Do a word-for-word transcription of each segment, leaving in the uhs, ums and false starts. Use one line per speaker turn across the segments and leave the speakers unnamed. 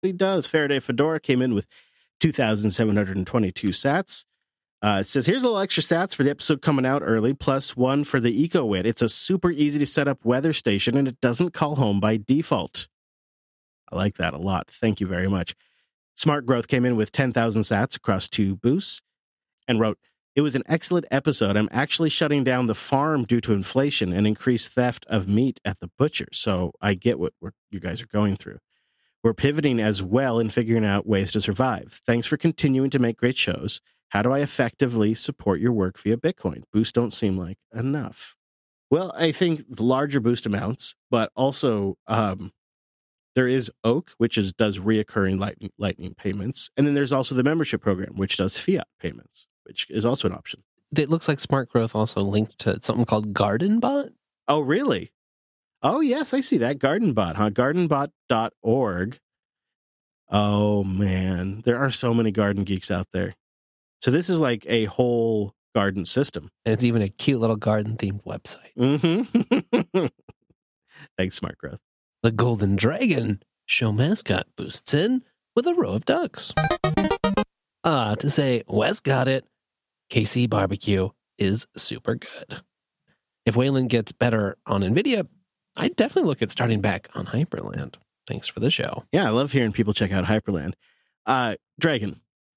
He does. Faraday Fedora came in with two thousand seven hundred twenty-two sats. Uh, it says, here's a little extra sats for the episode coming out early, plus one for the EcoWit. It's a super easy to set up weather station, and it doesn't call home by default. I like that a lot. Thank you very much. Smart Growth came in with ten thousand sats across two boosts and wrote, it was an excellent episode. I'm actually shutting down the farm due to inflation and increased theft of meat at the butcher. So I get what we're, you guys are going through. We're pivoting as well and figuring out ways to survive. Thanks for continuing to make great shows. How do I effectively support your work via Bitcoin? Boosts don't seem like enough. Well, I think the larger boost amounts, but also um, there is Oak, which is does reoccurring lightning, lightning payments. And then there's also the membership program, which does fiat payments, which is also an option.
It looks like Smart Growth also linked to something called GardenBot.
Oh, really? Oh, yes, I see that. GardenBot, huh? gardenbot dot org. Oh, man. There are so many garden geeks out there. So this is like a whole garden system.
And it's even a cute little garden-themed website.
Mm-hmm. Thanks, Smart Growth.
The Golden Dragon show mascot boosts in with a row of ducks. Ah, to say Wes got it, K C Barbecue is super good. If Wayland gets better on NVIDIA, I'd definitely look at starting back on Hyperland. Thanks for the show.
Yeah, I love hearing people check out Hyperland. Uh, Dragon,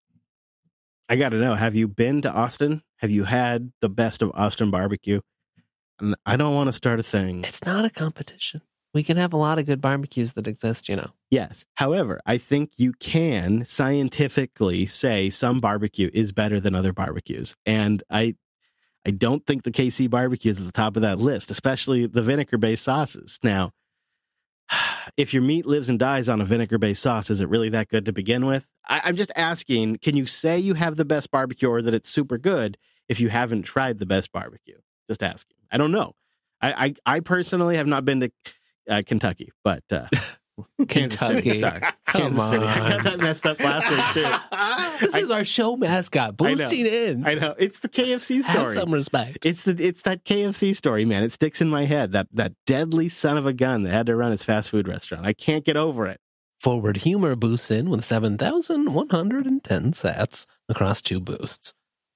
I got to know, have you been to Austin? Have you had the best of Austin barbecue? And I don't want to start a thing.
It's not a competition. We can have a lot of good barbecues that exist, you know.
Yes. However, I think you can scientifically say some barbecue is better than other barbecues. And I I don't think the K C barbecue is at the top of that list, especially the vinegar-based sauces. Now, if your meat lives and dies on a vinegar-based sauce, is it really that good to begin with? I, I'm just asking, can you say you have the best barbecue or that it's super good if you haven't tried the best barbecue? Just asking. I don't know. I, I, I personally have not been to uh, Kentucky, but uh, Kansas City. Sorry.
Come
Kansas City.
on.
I got that messed up last week, too.
This
I,
is our show mascot, boosting in.
I know. It's the K F C story.
Have some respect.
It's the it's that K F C story, man. It sticks in my head. That that deadly son of a gun that had to run his fast food restaurant. I can't get over it.
Forward Humor boosts in with seven thousand one hundred ten sats across two boosts.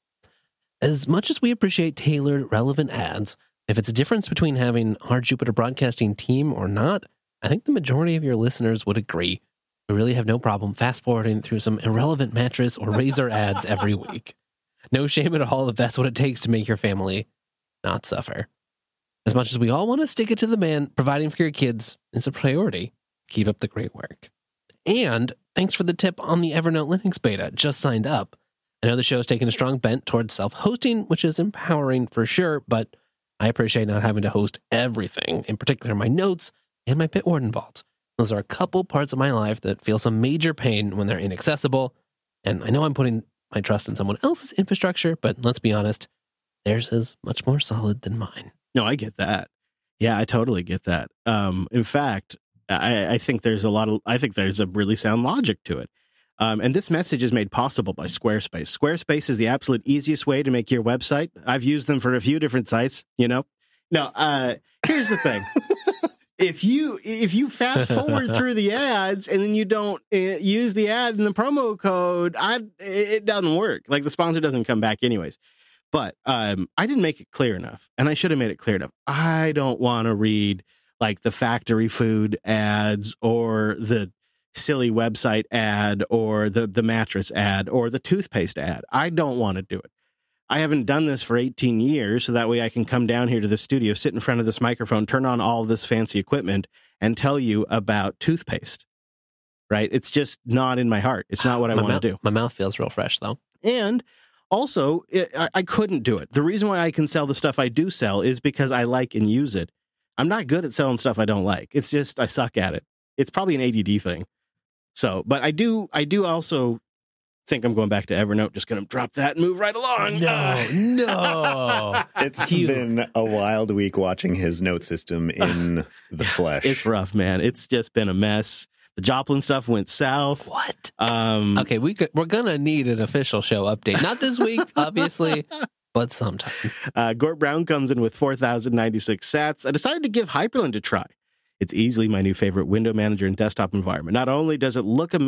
As much as we appreciate tailored, relevant ads, if it's a difference between having our Jupiter Broadcasting team or not, I think the majority of your listeners would agree. We really have no problem fast-forwarding through some irrelevant mattress or razor ads every week. No shame at all if that's what it takes to make your family not suffer. As much as we all want to stick it to the man, providing for your kids is a priority. Keep up the great work. And thanks for the tip on the Evernote Linux beta. Just signed up. I know the show's taken a strong bent towards self-hosting, which is empowering for sure, but I appreciate not having to host everything, in particular my notes and my Bitwarden vault. Those are a couple parts of my life that feel some major pain when they're inaccessible. And I know I'm putting my trust in someone else's infrastructure, but let's be honest, theirs is much more solid than mine.
No, I get that. Yeah, I totally get that. Um, in fact, I, I think there's a lot of, I think there's a really sound logic to it. Um, and this message is made possible by Squarespace. Squarespace is the absolute easiest way to make your website. I've used them for a few different sites, you know. No, uh, here's the thing. If you if you fast forward through the ads and then you don't uh, use the ad and the promo code, I it doesn't work. Like the sponsor doesn't come back anyways. But um, I didn't make it clear enough, and I should have made it clear enough. I don't want to read like the factory food ads or the silly website ad or the the mattress ad or the toothpaste ad. I don't want to do it. I haven't done this for eighteen years, so that way I can come down here to the studio, sit in front of this microphone, turn on all this fancy equipment, and tell you about toothpaste. Right? It's just not in my heart. It's not what I want to do.
My mouth feels real fresh, though.
And also, it, I, I couldn't do it. The reason why I can sell the stuff I do sell is because I like and use it. I'm not good at selling stuff I don't like. It's just I suck at it. It's probably an A D D thing. So, but I do, I do also think I'm going back to Evernote. Just going to drop that and move right along.
No, no.
It's been a wild week watching his note system in the flesh.
It's rough, man. It's just been a mess. The Joplin stuff went south.
What?
Um,
okay, we could, we're going to need an official show update. Not this week, obviously, but sometime.
Uh, Gort Brown comes in with four thousand ninety-six sats. I decided to give Hyperland a try. It's easily my new favorite window manager and desktop environment. Not only does it look amazing,